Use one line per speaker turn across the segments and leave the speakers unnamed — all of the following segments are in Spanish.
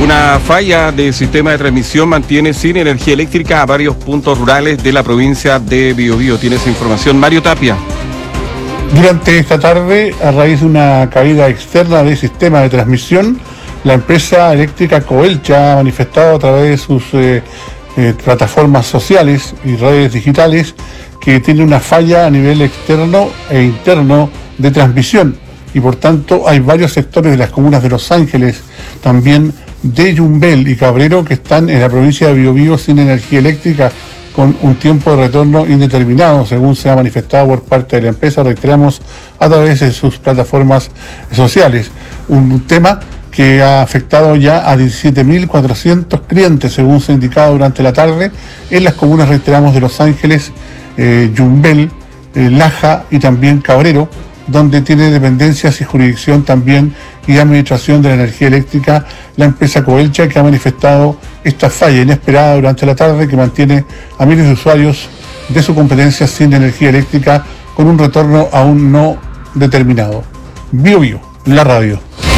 Una falla del sistema de transmisión mantiene sin energía eléctrica a varios puntos rurales de la provincia de Biobío. Tiene esa información Mario Tapia.
Durante esta tarde, a raíz de una caída externa del sistema de transmisión, la empresa eléctrica Coelcha ha manifestado a través de sus plataformas sociales y redes digitales que tiene una falla a nivel externo e interno de transmisión, y por tanto hay varios sectores de las comunas de Los Ángeles, también de Yumbel y Cabrero, que están en la provincia de Biobío sin energía eléctrica, con un tiempo de retorno indeterminado, según se ha manifestado por parte de la empresa, reiteramos, a través de sus plataformas sociales. Un tema que ha afectado ya a 17.400 clientes, según se ha indicado durante la tarde, en las comunas, reiteramos, de Los Ángeles, Yumbel, Laja y también Cabrero, donde tiene dependencias y jurisdicción también y administración de la energía eléctrica la empresa Coelcha, que ha manifestado esta falla inesperada durante la tarde que mantiene a miles de usuarios de su competencia sin energía eléctrica, con un retorno aún no determinado. Biobío, la radio.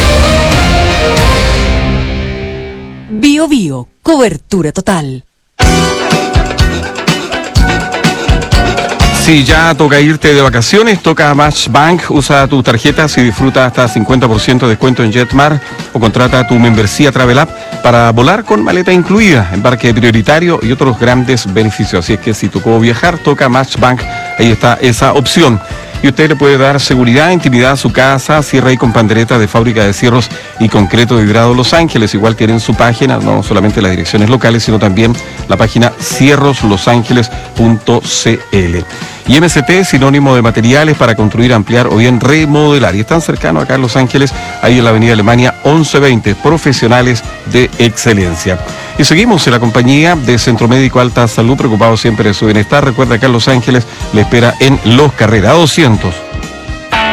Biobío, cobertura total.
Si ya toca irte de vacaciones, toca Match Bank. Usa tu tarjeta y disfruta hasta 50% de descuento en JetMar, o contrata tu membresía Travel App para volar con maleta incluida, embarque prioritario y otros grandes beneficios. Así es que si tocó viajar, toca Match Bank. Ahí está esa opción. Y usted le puede dar seguridad, intimidad a su casa. Cierra y con pandereta de Fábrica de Cierros y Concreto Vidrado Los Ángeles. Igual tienen su página, no solamente las direcciones locales, sino también la página cierroslosangeles.cl. Y MST, sinónimo de materiales para construir, ampliar o bien remodelar. Y están cercanos acá en Los Ángeles, ahí en la avenida Alemania 1120, profesionales de excelencia. Y seguimos en la compañía de Centro Médico Alta Salud, preocupado siempre de su bienestar. Recuerda que en Los Ángeles le espera en Los Carreras 200.